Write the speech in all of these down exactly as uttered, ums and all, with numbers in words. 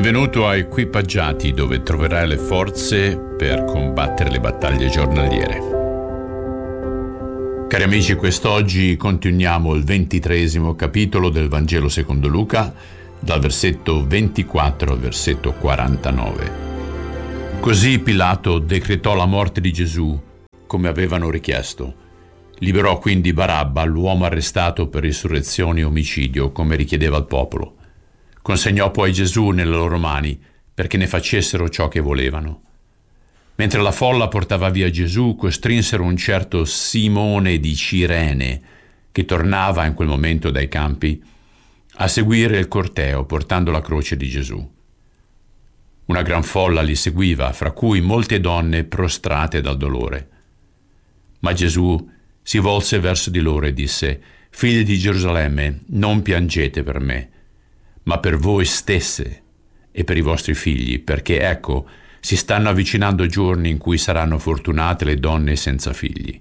Benvenuto a Equipaggiati, dove troverai le forze per combattere le battaglie giornaliere. Cari amici, quest'oggi continuiamo il ventitreesimo capitolo del Vangelo secondo Luca, dal versetto ventiquattro al versetto quarantanove. Così Pilato decretò la morte di Gesù, come avevano richiesto. Liberò quindi Barabba, l'uomo arrestato per insurrezione e omicidio, come richiedeva il popolo. Consegnò poi Gesù nelle loro mani perché ne facessero ciò che volevano. Mentre la folla portava via Gesù, costrinsero un certo Simone di Cirene, che tornava in quel momento dai campi, a seguire il corteo portando la croce di Gesù. Una gran folla li seguiva, fra cui molte donne prostrate dal dolore. Ma Gesù si volse verso di loro e disse: «Figli di Gerusalemme, non piangete per me, ma per voi stesse e per i vostri figli, perché ecco, si stanno avvicinando giorni in cui saranno fortunate le donne senza figli.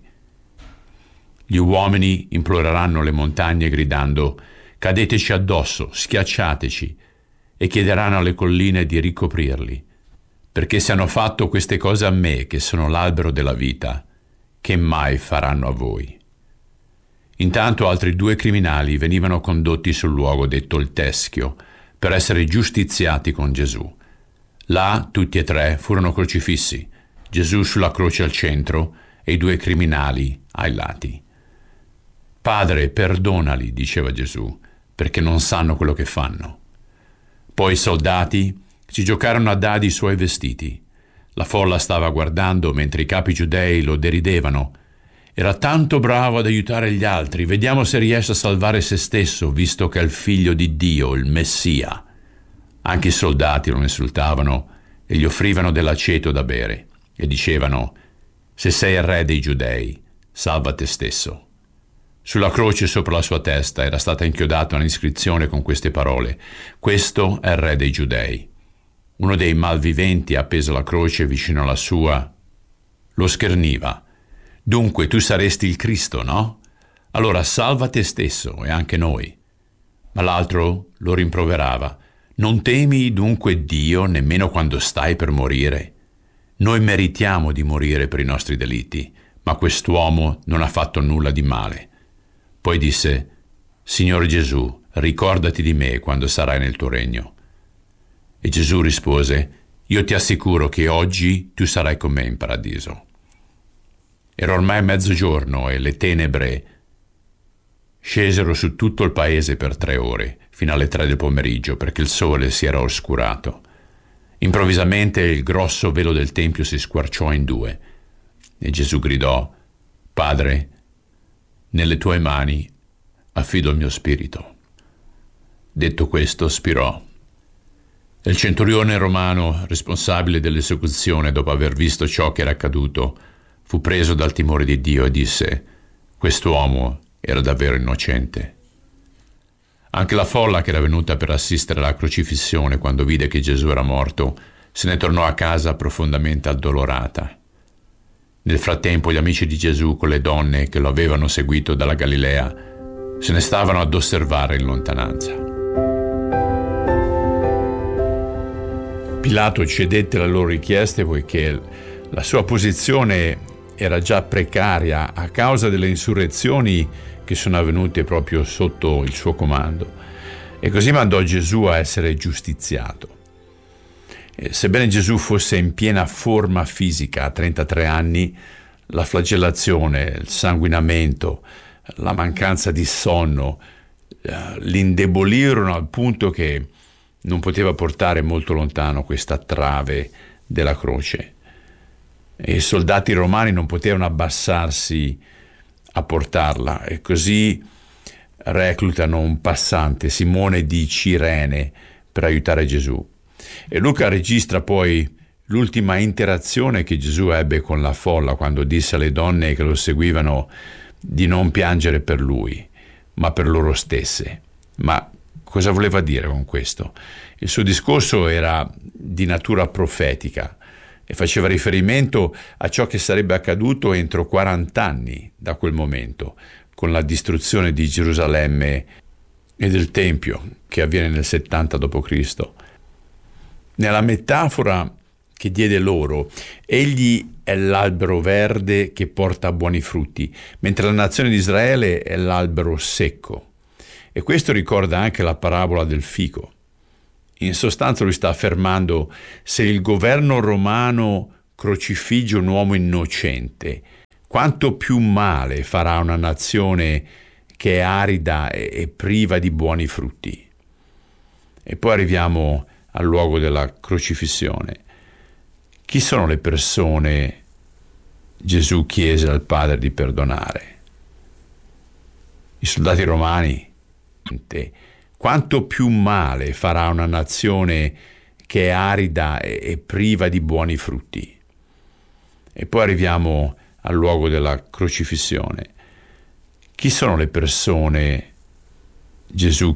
Gli uomini imploreranno le montagne gridando: cadeteci addosso, schiacciateci, e chiederanno alle colline di ricoprirli, perché se hanno fatto queste cose a me, che sono l'albero della vita, che mai faranno a voi?» Intanto altri due criminali venivano condotti sul luogo detto il Teschio per essere giustiziati con Gesù. Là tutti e tre furono crocifissi, Gesù sulla croce al centro e i due criminali ai lati. «Padre, perdonali», diceva Gesù, «perché non sanno quello che fanno». Poi i soldati si giocarono a dadi i suoi vestiti. La folla stava guardando mentre i capi giudei lo deridevano. «Era tanto bravo ad aiutare gli altri, vediamo se riesce a salvare se stesso, visto che è il figlio di Dio, il Messia». Anche i soldati lo insultavano e gli offrivano dell'aceto da bere e dicevano: «Se sei il re dei giudei, salva te stesso». Sulla croce sopra la sua testa era stata inchiodata un'iscrizione con queste parole: «Questo è il re dei giudei». Uno dei malviventi, appeso alla croce vicino alla sua, lo scherniva: «Dunque tu saresti il Cristo, no? Allora salva te stesso e anche noi». Ma l'altro lo rimproverava: «Non temi dunque Dio nemmeno quando stai per morire? Noi meritiamo di morire per i nostri delitti, ma quest'uomo non ha fatto nulla di male». Poi disse: «Signore Gesù, ricordati di me quando sarai nel tuo regno». E Gesù rispose: «Io ti assicuro che oggi tu sarai con me in paradiso». Era ormai mezzogiorno e le tenebre scesero su tutto il paese per tre ore, fino alle tre del pomeriggio, perché il sole si era oscurato. Improvvisamente il grosso velo del tempio si squarciò in due e Gesù gridò: «Padre, nelle tue mani affido il mio spirito». Detto questo, spirò. E il centurione romano, responsabile dell'esecuzione, dopo aver visto ciò che era accaduto, fu preso dal timore di Dio e disse: «Quest'uomo era davvero innocente». Anche la folla che era venuta per assistere alla crocifissione, quando vide che Gesù era morto, se ne tornò a casa profondamente addolorata. Nel frattempo gli amici di Gesù, con le donne che lo avevano seguito dalla Galilea, se ne stavano ad osservare in lontananza. Pilato cedette alle loro richieste poiché la sua posizione era già precaria a causa delle insurrezioni che sono avvenute proprio sotto il suo comando, e così mandò Gesù a essere giustiziato. E sebbene Gesù fosse in piena forma fisica a trentatré anni, la flagellazione, il sanguinamento, la mancanza di sonno l'indebolirono al punto che non poteva portare molto lontano questa trave della croce. E i soldati romani non potevano abbassarsi a portarla, e così reclutano un passante, Simone di Cirene, per aiutare Gesù. E Luca registra poi l'ultima interazione che Gesù ebbe con la folla, quando disse alle donne che lo seguivano di non piangere per lui, ma per loro stesse. Ma cosa voleva dire con questo? Il suo discorso era di natura profetica e faceva riferimento a ciò che sarebbe accaduto entro quaranta anni da quel momento, con la distruzione di Gerusalemme e del Tempio, che avviene nel settanta dopo Cristo. Nella metafora che diede loro, egli è l'albero verde che porta buoni frutti, mentre la nazione di Israele è l'albero secco. E questo ricorda anche la parabola del fico. In sostanza lui sta affermando: se il governo romano crocifigge un uomo innocente, quanto più male farà una nazione che è arida e priva di buoni frutti. E poi arriviamo al luogo della crocifissione. Chi sono le persone Gesù chiese al Padre di perdonare? I soldati romani. Quanto più male farà una nazione che è arida e priva di buoni frutti. E poi arriviamo al luogo della crocifissione. Chi sono le persone Gesù